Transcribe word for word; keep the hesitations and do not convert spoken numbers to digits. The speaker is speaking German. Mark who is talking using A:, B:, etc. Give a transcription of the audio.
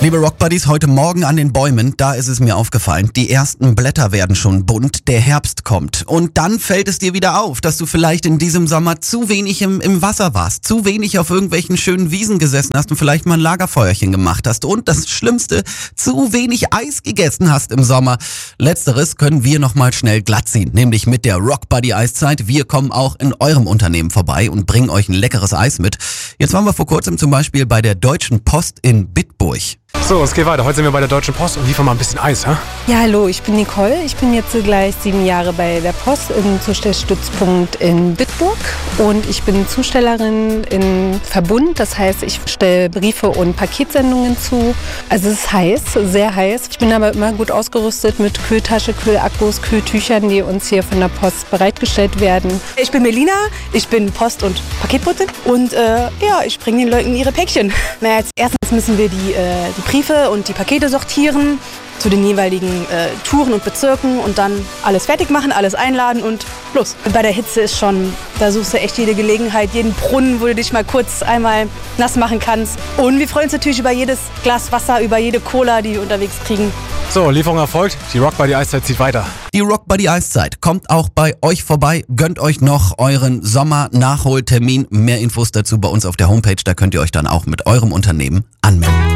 A: Liebe Rockbuddies, heute Morgen an den Bäumen, da ist es mir aufgefallen, die ersten Blätter werden schon bunt, der Herbst kommt. Und dann fällt es dir wieder auf, dass du vielleicht in diesem Sommer zu wenig im, im Wasser warst, zu wenig auf irgendwelchen schönen Wiesen gesessen hast und vielleicht mal ein Lagerfeuerchen gemacht hast. Und das Schlimmste, zu wenig Eis gegessen hast im Sommer. Letzteres können wir nochmal schnell glatt ziehen, nämlich mit der Rockbuddy Eiszeit. Wir kommen auch in eurem Unternehmen vorbei und bringen euch ein leckeres Eis mit. Jetzt waren wir vor kurzem zum Beispiel bei der Deutschen Post in Bitburg.
B: So, es geht weiter. Heute sind wir bei der Deutschen Post und liefern mal ein bisschen Eis, hä?
C: Ja, hallo, ich bin Nicole. Ich bin jetzt gleich sieben Jahre bei der Post im Zustellstützpunkt in Bitburg. Und ich bin Zustellerin in Verbund. Das heißt, ich stelle Briefe und Paketsendungen zu. Also es ist heiß, sehr heiß. Ich bin aber immer gut ausgerüstet mit Kühltasche, Kühlakkus, Kühltüchern, die uns hier von der Post bereitgestellt werden.
D: Ich bin Melina, ich bin Post- und Paketbotin und äh, ja, ich bringe den Leuten ihre Päckchen. Na, als erstes müssen wir die, äh, die Briefe und die Pakete sortieren zu den jeweiligen äh, Touren und Bezirken und dann alles fertig machen, alles einladen und los. Bei der Hitze ist schon, da suchst du echt jede Gelegenheit, jeden Brunnen, wo du dich mal kurz einmal nass machen kannst. Und wir freuen uns natürlich über jedes Glas Wasser, über jede Cola, die wir unterwegs kriegen.
B: So, Lieferung erfolgt. Die Rockbuddy Eiszeit zieht weiter.
A: Die Rockbuddy Eiszeit kommt auch bei euch vorbei. Gönnt euch noch euren Sommer-Nachholtermin. Mehr Infos dazu bei uns auf der Homepage. Da könnt ihr euch dann auch mit eurem Unternehmen anmelden.